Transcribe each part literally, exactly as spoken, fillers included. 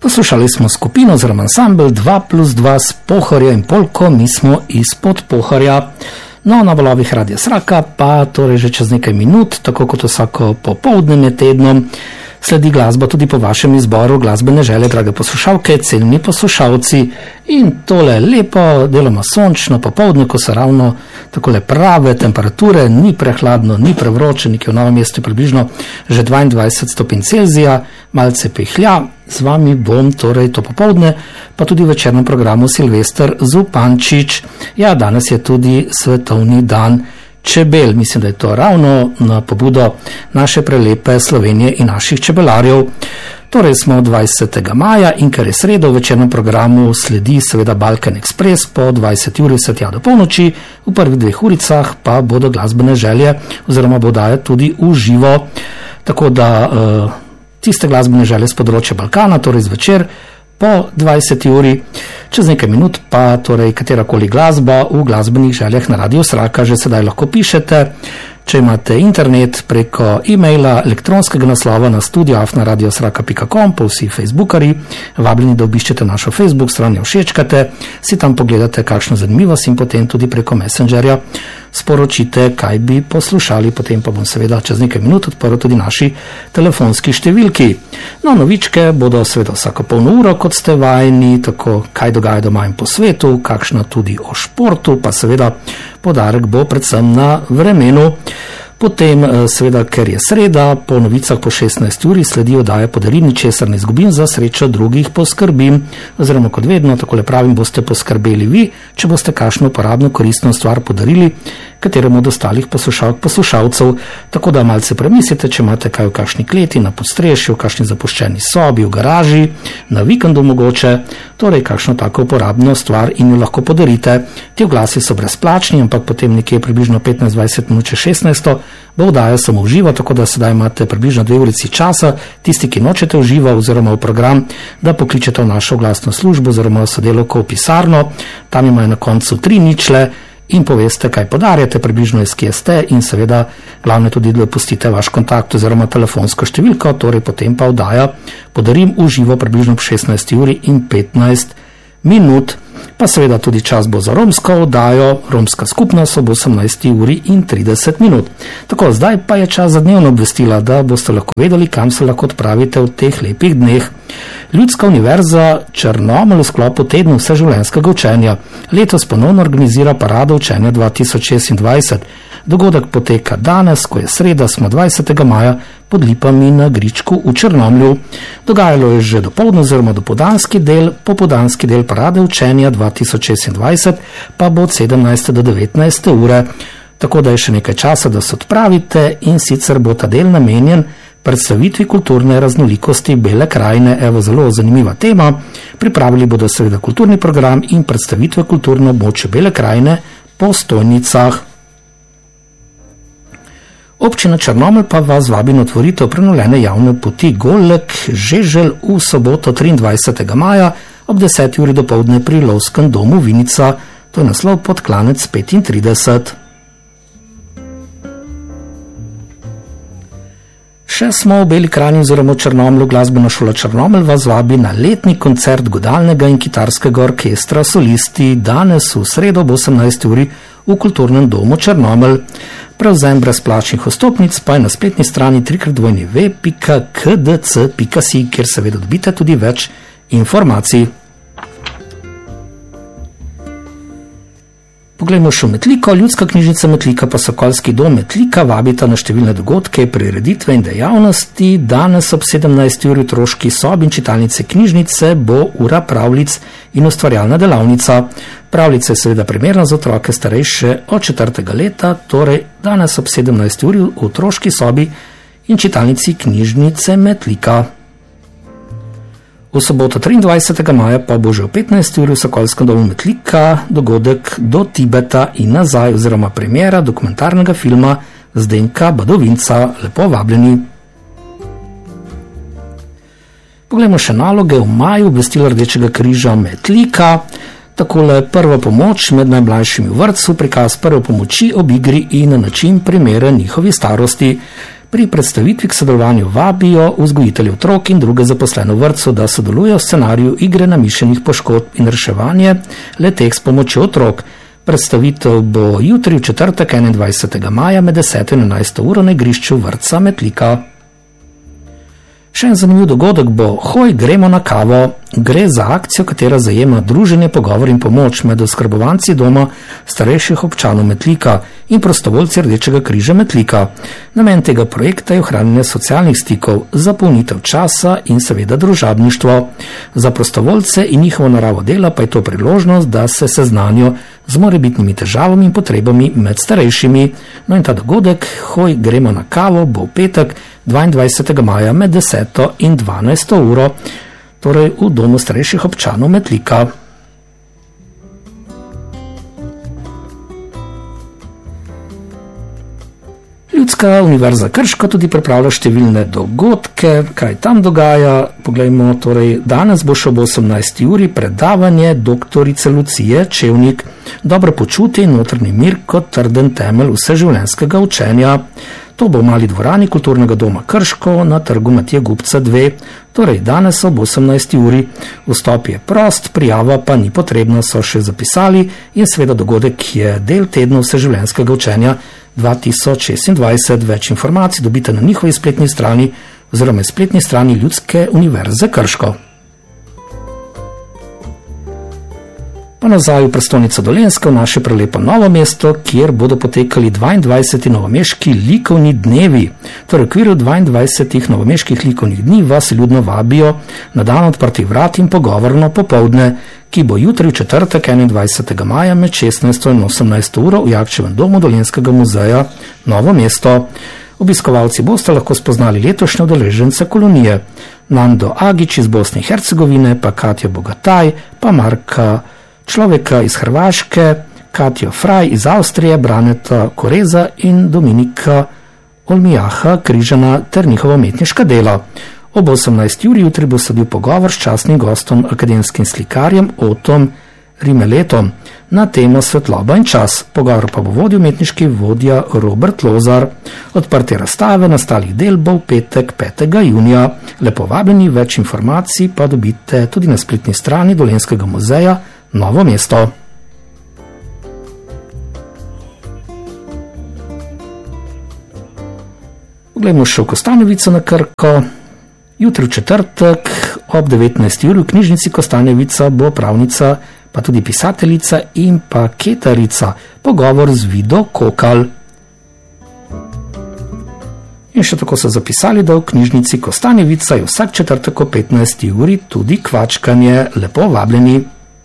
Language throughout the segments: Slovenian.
Poslušali smo skupino oziroma ansambl dva plus dva s Pohorja in Polko, mi smo izpod Pohorja. No, na valovih Radia Sraka pa torej že čez nekaj minut, tako kot vsako popoldne tednom, sledi glasba tudi po vašem izboru glasbene želje, drage poslušalke, cenjeni poslušalci. In tole lepo, deloma sončno popoldne, ko so ravno takole prave temperature, ni prehladno, ni prevroče, nekje v Novem mestu približno že dvaindvajset stopinj Celzija, malce pihlja. Z vami bom torej to popoldne, pa tudi v večernem programu Silvester Zupančič. Ja, danes je tudi svetovni dan čebel. Mislim, da je to ravno na pobudo naše prelepe Slovenije in naših čebelarjev. Torej smo dvajsetega maja in ker je sredo, v večernem programu sledi seveda Balkan Express po dvajseti uri vse tja do polnoči, v prvih dveh uricah pa bodo glasbene želje oziroma bo daje tudi v živo. Tako da uh, tiste glasbene želje z področja Balkana, torej zvečer po dvajseti uri, čez nekaj minut pa torej katerakoli glasba v glasbenih željah na Radio Sraka že sedaj lahko pišete. Če imate internet preko e-maila, elektronskega naslova na studio afna radio sraka pika com, pa vsi facebookari, vabljeni, da obiščete našo Facebook stran, jo všečkate, si tam pogledate kakšno zanimivost in potem tudi preko Messengerja sporočite, kaj bi poslušali, potem pa bom seveda čez nekaj minut odprl tudi naši telefonski številki. No, novičke bodo seveda vsako polno uro, kot ste vajeni, tako kaj dogaja doma in po svetu, kakšno tudi o športu, pa seveda podarek bo predvsem na vremenu. Potem seveda, ker je sreda, po novicah po šestnajsti uri sledi oddaja Podari, ničesar ne izgubim, za srečo drugih poskrbim. Oziroma kot vedno, takole pravim, boste poskrbeli vi, če boste kakšno uporabno koristno stvar podarili kateremu od ostalih poslušalk poslušalcev. Tako da malce premislite, če imate kaj v kakšni kleti, na podstrešju, v kakšni zapuščeni sobi, v garaži, na vikendu mogoče, torej kakšno tako uporabno stvar in jo lahko podarite. Ti oglasi so brezplačni, ampak potem nekje približno petnajst dvajset minut čez šestnajsto bo vdaja samo v živo, tako da sedaj imate približno dve urici časa, tisti, ki nočete v živo oziroma v program, da pokličete v našo glasno službo oziroma sodelavko v pisarno, tam imajo na koncu tri ničle in poveste, kaj podarjate, približno iz kje ste in seveda glavno tudi, da pustite vaš kontakt oziroma telefonsko številko, torej potem pa vdaja Podarim v živo približno ob šestnajsti uri in petnajst minut. Pa seveda tudi čas bo za romsko oddajo, romska skupnost ob osemnajsti uri in trideset minut. Tako, zdaj pa je čas za dnevno obvestila, da boste lahko vedeli, kam se lahko odpravite v teh lepih dneh. Ljudska univerza Črnomelj v sklopu tedna vseživljenjskega učenja letos ponovno organizira parado učenja dva tisoč šestindvajset. Dogodek poteka danes, ko je sreda, smo dvajsetega maja pod Lipami na Gričku v Črnomlju. Dogajalo je že dopoldne oziroma dopoldanski del, popoldanski del parade učenja dva tisoč šestindvajset pa bo od sedemnajste do devetnajste ure. Tako da je še nekaj časa, da se odpravite in sicer bo ta del namenjen predstavitvi kulturne raznolikosti Bele krajine. Evo, zelo zanimiva tema. Pripravili bodo seveda kulturni program in predstavitve kulturne območja Bele krajine po stojnicah. Občina Črnomelj pa vas vabi na otvoritev prenovljene javne poti Golek Žeželj v soboto triindvajsetega maja ob deseti uri dopoldne pri Lovskem domu Vinica. To je naslov pod Klanec petintrideset. Še smo v Beli krajini oziroma v Črnomlju. Glasbena šola Črnomelj vas vabi na letni koncert godalnega in kitarskega orkestra Solisti danes v sredo ob osemnajsti uri v Kulturnem domu Črnomelj. Prevzem brezplačnih vstopnic pa je na spletni strani tri krat dvojni ve pika k d c pika si, kjer seveda dobite tudi več informacij. Poglejmo še v Metliko. Ljudska knjižnica Metlika pa Sokolski dom Metlika vabita na številne dogodke, prireditve in dejavnosti. Danes ob sedemnajsti uri v otroški sobi in čitalnice knjižnice bo ura pravljic in ustvarjalna delavnica. Pravljica je seveda primerna za otroke starejše od četrtega leta, torej danes ob sedemnajsti uri v otroški sobi in čitalnici knjižnice Metlika. V soboto triindvajsetega maja pa bo že v petnajsti uri v Sokolskem domu Metlika dogodek Do Tibeta in nazaj oziroma premiera dokumentarnega filma Zdenka Badovinca. Lepo vabljeni. Poglejmo še naloge v maju. Obvestilo Rdečega križa Metlika. Takole, prva pomoč med najmlajšimi v vrtcu, prikaz prve pomoči ob igri in na način primere njihovi starosti. Pri predstavitvi k sodelovanju vabijo vzgojitelje otrok in druge zaposlene v vrtcu, da sodelujejo v scenariju igre namišljenih poškodb in reševanje le-teh s pomočjo otrok. Predstavitev bo jutri v četrtek enaindvajsetega maja med deseto in enajsto uro na igrišču vrtca Metlika. Še en zanimiv dogodek bo Hoj, gremo na kavo. Gre za akcijo, katera zajema druženje, pogovor in pomoč med oskrbovanci doma starejših občanov Metlika in prostovoljci Rdečega križa Metlika. Namen tega projekta je ohranjanje socialnih stikov, zapolnitev časa in seveda družabništvo. Za prostovoljce in njihovo naravo dela pa je to priložnost, da se seznanijo z morebitnimi težavami in potrebami med starejšimi. No in ta dogodek Hoj, gremo na kavo bo v petek dvaindvajsetega maja med deseto in dvanajsto uro, torej v domu starejših občanov Metlika. Ljudska univerza Krško tudi pripravlja številne dogodke. Kaj tam dogaja? Poglejmo, torej danes bo še ob osemnajsti uri predavanje doktorice Lucije Čevnik Dobro počutje in notranji mir kot trden temelj vseživljenjskega učenja. To bo v mali dvorani Kulturnega doma Krško na trgu Matije Gubca dve, torej danes ob osemnajsti uri. Vstop je prost, prijava pa ni potrebna, so še zapisali, in seveda dogodek je del tedna vseživljenjskega učenja dva tisoč šestindvajset. Več informacij dobite na njihovi spletni strani oziroma spletni strani Ljudske univerze Krško. Pa nazaj v prestolnico Dolenjska, v naše prelepo Novo mesto, kjer bodo potekali dvaindvajseti novomeški likovni dnevi. Torej v okviru dvaindvajsetih novomeških likovnih dni vas ljudno vabijo na dan odprtih vrat in pogovorno popoldne, ki bo jutri v četrtek enaindvajsetega maja med šestnajsto in osemnajsto uro v Jakčevem domu Dolenjskega muzeja Novo mesto. Obiskovalci boste lahko spoznali letošnje udeležence kolonije. Nando Agić iz Bosne in Hercegovine, pa Katja Bogataj, pa Marka Človeka iz Hrvaške, Katjo Fraj iz Avstrije, Braneta Koreza in Dominika Olmijaha Križana ter njihova umetniška dela. Ob osemnajsti uri jutri bo sledil pogovor s častnim gostom, akademskim slikarjem Otom Rimeletom na temo Svetloba in čas. Pogovor pa bo vodil umetniški vodja Robert Lozar. Odprtje razstave nastalih del bo v petek petega junija. Lepo vabljeni, več informacij pa dobite tudi na spletni strani Dolenjskega muzeja Novo mesto. Poglejmo še v Kostanjevico na Krko. Jutri v četrtek ob devetnajsti uri v knjižnici Kostanjevica bo pravnica, pa tudi pisateljica in pa ketarica. Pogovor z Vido Kokal. In še tako so zapisali, da v knjižnici Kostanjevica je vsak četrtek ob petnajsti uri tudi kvačkanje. Lepo vabljeni.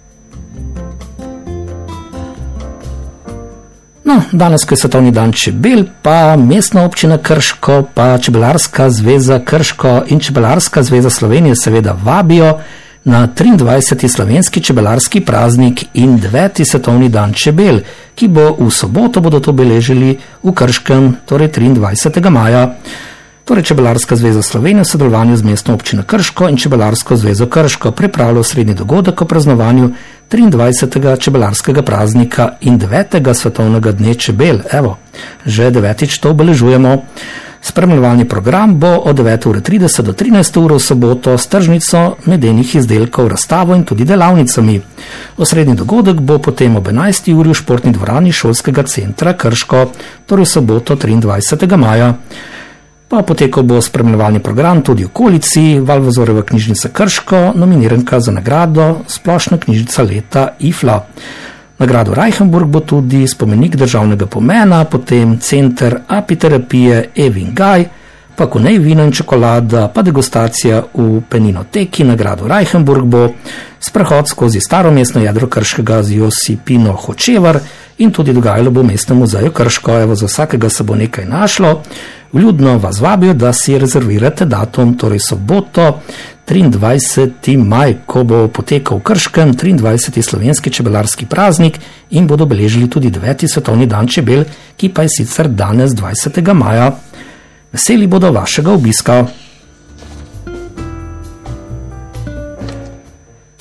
No, danes, ko je svetovni dan čebel, pa Mestna občina Krško, pa Čebelarska zveza Krško in Čebelarska zveza Slovenije seveda vabijo na triindvajseti slovenski čebelarski praznik in deveti svetovni dan čebel, ki bo v soboto bodo to obeležili v Krškem, torej triindvajsetega maja. Torej Čebelarska zveza Slovenije v sodelovanju z Mestno občino Krško in Čebelarsko zvezo Krško pripravlja osrednji dogodek o praznovanju triindvajsetega čebelarskega praznika in devetega svetovnega dne čebel. Evo, že devetič to obeležujemo. Spremljevalni program bo od devete ure trideset do trinajste ure v soboto s tržnico medenih izdelkov, razstavo in tudi delavnicami. Osrednji dogodek bo potem ob enajsti uri v športni dvorani Šolskega centra Krško, torej v soboto triindvajsetega maja. Pa potekal bo spremljevalni program tudi v okolici, Valvazorjeva knjižnica Krško, nominiranka za nagrado Splošna knjižnica leta I F L A. Nagrado Reichenburg bo tudi spomenik državnega pomena, potem center apiterapije Evin Gaj, pa Konej vino in čokolada, pa degustacija v Peninoteki. Nagrado Reichenburg bo sprehod skozi staro mestno jedro Krškega z Josipino Hočevar in tudi dogajalo bo v Mestnem muzeju Krško. Evo, za vsakega se bo nekaj našlo. Vljudno vas vabijo, da si rezervirate datum, torej soboto triindvajseti maj, ko bo potekal v Krškem triindvajseti slovenski čebelarski praznik in bodo obeležili tudi deveti svetovni dan čebel, ki pa je sicer danes dvajsetega maja. Veseli bodo vašega obiska. Tako,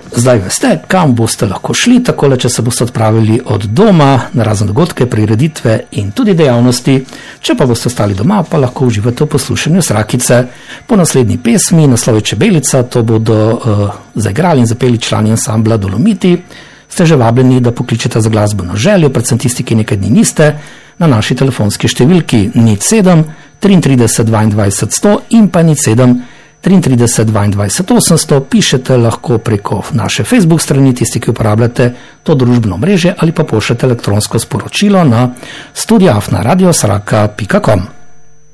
Zdaj veste, kam boste lahko šli, takole, če se boste odpravili od doma na razne dogodke, prireditve in tudi dejavnosti. Če pa boste ostali doma, pa lahko uživate v poslušanju Srakice. Po naslednji pesmi, naslov je Čebelica, to bodo uh, zaigrali in zapeli člani ansambla Dolomiti. Ste že vabljeni, da pokličete za glasbeno željo, predvsem tisti, ki nekaj dni niste, na naši telefonski številki nič sedem trideset tri dvaindvajset sto in pa nič sedem trideset tri dvaindvajset osemsto. Pišete lahko preko naše Facebook strani, tisti, ki uporabljate to družbeno mreže, ali pa pošljete elektronsko sporočilo na studio afna radio sraka pika com.